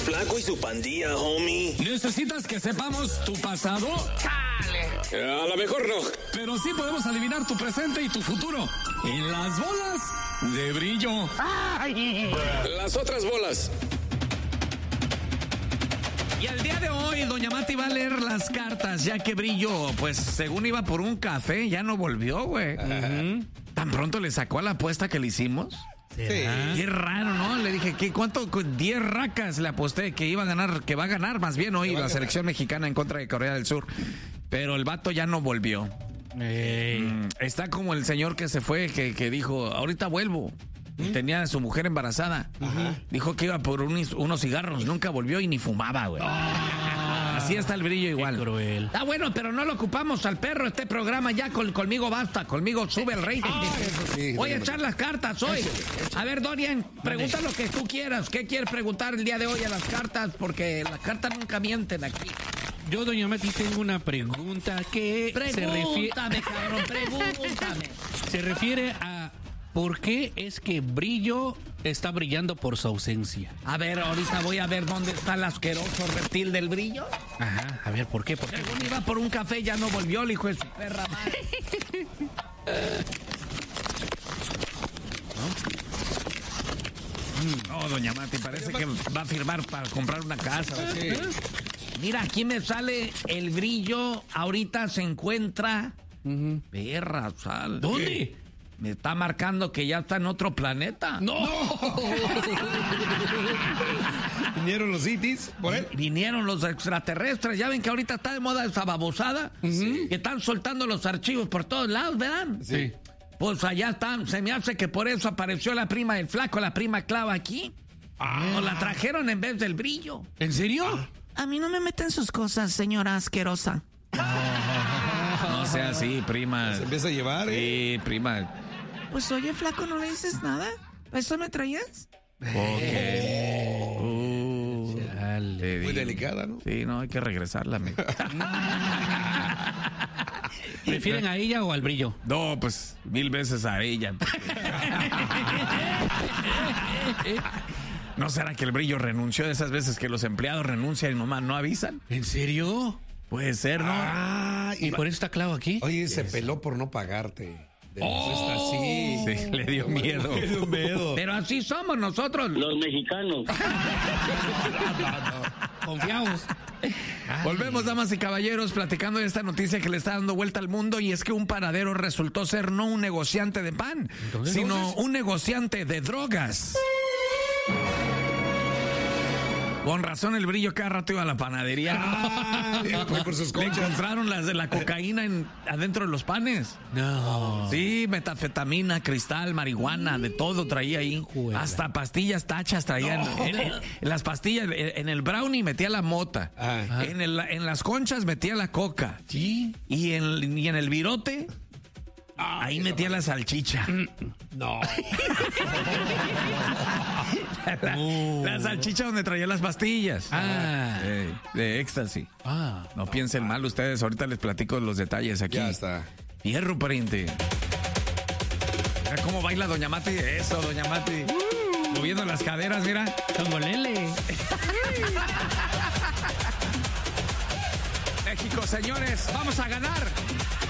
Flaco y su pandilla, homie. ¿Necesitas que sepamos tu pasado? ¡Chale! A lo mejor no. Pero sí podemos adivinar tu presente y tu futuro. En las bolas de brillo. ¡Ay! Las otras bolas. Y el día de hoy, doña Mati va a leer las cartas, ya que Brillo, pues, según iba por un café, ya no volvió, güey. ¿Tan pronto le sacó a la apuesta que le hicimos? Sí. Qué raro, ¿no? Le dije, ¿cuánto? 10 racas le aposté que iba a ganar, que va a ganar más bien hoy la selección mexicana en contra de Corea del Sur. Pero el vato ya no volvió. Está como el señor que se fue, que dijo, ahorita vuelvo. Y tenía a su mujer embarazada. Dijo que iba por unos cigarros. Nunca volvió y ni fumaba, güey. Así está el Brillo igual. Qué cruel. Está bueno, pero no lo ocupamos al perro este programa. Ya conmigo basta. Conmigo sube el rating. sí, Voy a echar las cartas hoy. A ver, Dorian, pregunta lo que tú quieras. ¿Qué quieres preguntar el día de hoy a las cartas? Porque las cartas nunca mienten aquí. Yo, doña Mati, tengo una pregunta que Pregúntame, cabrón, pregúntame. se refiere a ¿por qué es que Brillo está brillando por su ausencia? A ver, ahorita voy a ver dónde está el asqueroso reptil del Brillo. Ajá, a ver, ¿por qué? ¿Por qué? Según iba por un café, ya no volvió el hijo de su perra madre. No, doña Mati, parece que va a firmar para comprar una casa. Sí. Mira, aquí me sale el Brillo. Ahorita se encuentra... Perra, sal. ¿Dónde? Me está marcando que ya está en otro planeta. ¡No! ¿Vinieron los itis por él? Vinieron los extraterrestres. Ya ven que ahorita está de moda esa babosada. Que están soltando los archivos por todos lados, ¿verdad? Sí. Pues allá están. Se me hace que por eso apareció la prima del Flaco, la prima Clava aquí. Nos la trajeron en vez del Brillo. ¿En serio? A mí no me meten sus cosas, señora asquerosa. No sea así, prima. Se empieza a llevar, Sí, prima. Pues oye, flaco, ¿no le dices nada? ¿Eso me traías? Chale. Muy delicada, ¿no? Sí, no, hay que regresarla, amigo. ¿Prefieren a ella o al Brillo? No, pues 1000 veces a ella. ¿No será que el Brillo renunció de esas veces que los empleados renuncian y nomás no avisan? ¿En serio? Puede ser, ¿no? ¿Y por eso está Clavo aquí? Oye, se peló por no pagarte. Sí. Sí, le dio miedo. Le dio miedo. Pero así somos nosotros. Los mexicanos. Confiados. Volvemos, damas y caballeros, platicando de esta noticia que le está dando vuelta al mundo, y es que un panadero resultó ser no un negociante de pan, sino un negociante de drogas. Con razón el Brillo cada rato iba a la panadería. Por sus Le conchas. encontraron las de la cocaína adentro de los panes. No. Sí, metafetamina, cristal, marihuana, de todo traía ahí. Juela. Hasta pastillas tachas traían. En las pastillas, en el brownie metía la mota. Ah. En las conchas metía la coca. Sí. Y en el virote, ahí metía la salchicha. No. La salchicha donde traía las pastillas. Ah. De éxtasis. Ah. No piensen mal ustedes, ahorita les platico los detalles aquí. Ya está. Fierro, pariente. Mira cómo baila doña Mati. Eso, doña Mati. Moviendo las caderas, mira. Como Lele. México, señores, vamos a ganar.